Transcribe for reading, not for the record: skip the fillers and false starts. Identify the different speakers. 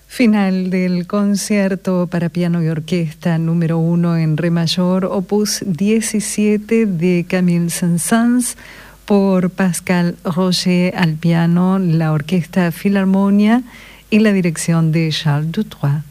Speaker 1: Final del concierto para piano y orquesta número 1 en re mayor, opus 17 de Camille Saint-Saëns, por Pascal Roger al piano, la Orquesta Filarmonia y la dirección de Charles Dutrois.